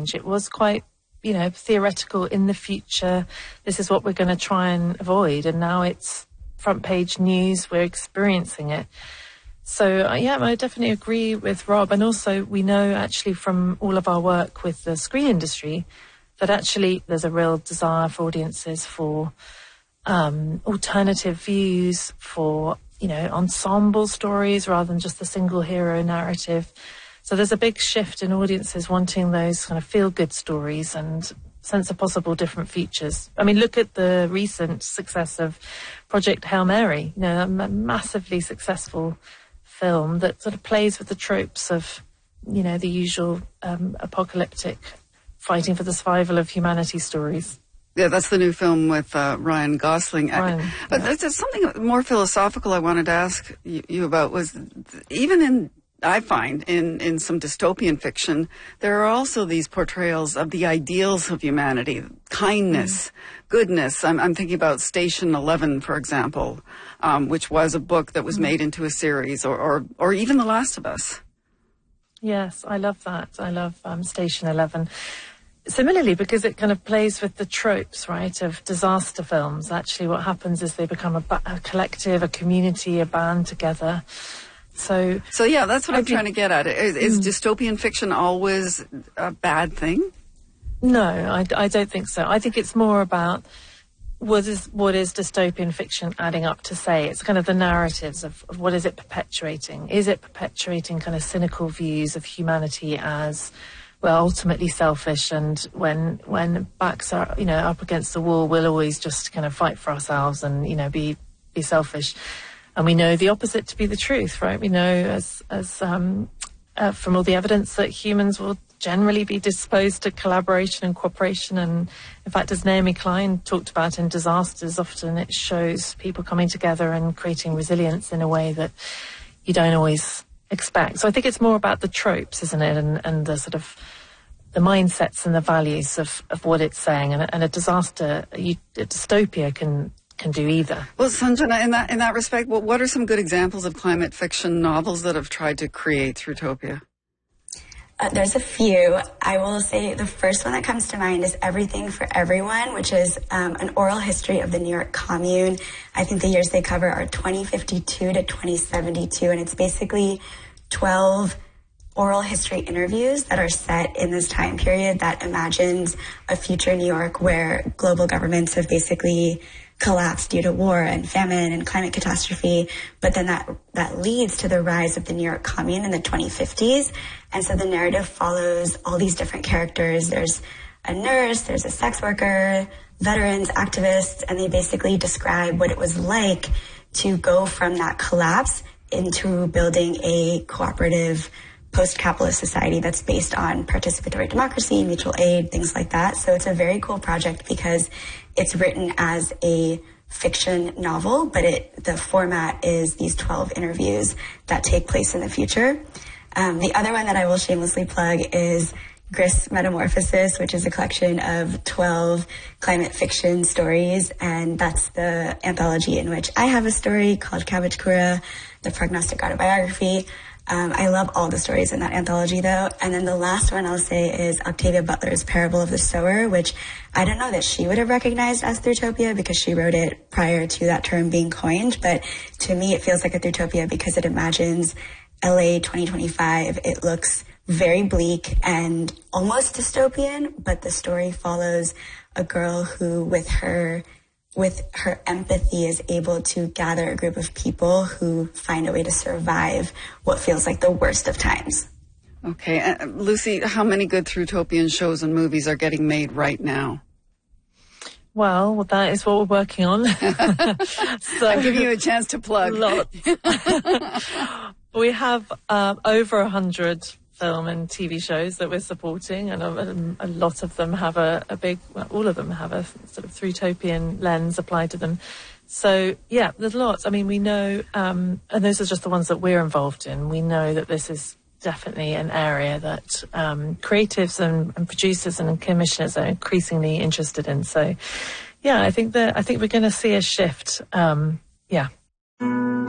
change. It was quite, theoretical in the future. This is what we're going to try and avoid. And now it's front page news. We're experiencing it. So, I definitely agree with Rob. And also we know actually from all of our work with the screen industry that actually there's a real desire for audiences for alternative views, for, ensemble stories rather than just the single hero narrative. So there's a big shift in audiences wanting those kind of feel-good stories and sense of possible different futures. I mean, look at the recent success of Project Hail Mary, a massively successful film that sort of plays with the tropes of, the usual apocalyptic fighting for the survival of humanity stories. Yeah, that's the new film with Ryan Gosling. Ryan, but there's something more philosophical I wanted to ask you about was I find in some dystopian fiction, there are also these portrayals of the ideals of humanity, kindness, goodness. I'm thinking about Station 11, for example, which was a book that was made into a series, or even The Last of Us. Yes, I love that. I love Station 11. Similarly, because it kind of plays with the tropes, right, of disaster films. Actually, what happens is they become a collective, a community, a band together. So yeah, that's what I'm trying to get at. Is dystopian fiction always a bad thing? No, I don't think so. I think it's more about what is dystopian fiction adding up to say. It's kind of the narratives of what is it perpetuating. Is it perpetuating kind of cynical views of humanity as, well, ultimately selfish, and when backs are, up against the wall, we'll always just kind of fight for ourselves and, be selfish. And we know the opposite to be the truth, right? We know as from all the evidence that humans will generally be disposed to collaboration and cooperation. And in fact, as Naomi Klein talked about in Disasters, often it shows people coming together and creating resilience in a way that you don't always expect. So I think it's more about the tropes, isn't it? And the sort of the mindsets and the values of what it's saying. And a dystopia can do either. Well, Sanjana, in that respect, what are some good examples of climate fiction novels that have tried to create Throughtopia? There's a few. I will say the first one that comes to mind is Everything for Everyone, which is an oral history of the New York Commune. I think the years they cover are 2052 to 2072, and it's basically 12 oral history interviews that are set in this time period that imagines a future New York where global governments have basically collapsed due to war and famine and climate catastrophe, but then that leads to the rise of the New York Commune in the 2050s. And so the narrative follows all these different characters. There's a nurse, there's a sex worker, veterans, activists, and they basically describe what it was like to go from that collapse into building a cooperative post-capitalist society that's based on participatory democracy, mutual aid, things like that. So it's a very cool project because it's written as a fiction novel, but the format is these 12 interviews that take place in the future. The other one that I will shamelessly plug is Grist Metamorphosis, which is a collection of 12 climate fiction stories, and that's the anthology in which I have a story called Cabbage Kura, the prognostic autobiography. I love all the stories in that anthology, though. And then the last one I'll say is Octavia Butler's Parable of the Sower, which I don't know that she would have recognized as Throughtopia because she wrote it prior to that term being coined. But to me, it feels like a Throughtopia because it imagines LA 2025. It looks very bleak and almost dystopian, but the story follows a girl who, with her empathy, is able to gather a group of people who find a way to survive what feels like the worst of times. Okay. Lucy, how many good Throughopian shows and movies are getting made right now? Well, that is what we're working on. So I'm giving you a chance to plug. Lots. We have over 100 film and TV shows that we're supporting, and a lot of them have all of them have a sort of Throughopian lens applied to them. So yeah, there's lots. I mean, we know, and those are just the ones that we're involved in. We know that this is definitely an area that creatives and producers and commissioners are increasingly interested in. So yeah, I think we're going to see a shift. Yeah.